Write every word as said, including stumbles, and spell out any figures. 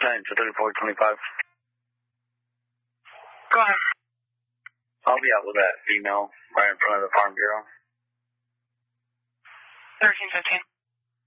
Nine to thirty-four twenty-five. Go ahead. I'll be out with that female right in front of the Farm Bureau. Thirteen fifteen.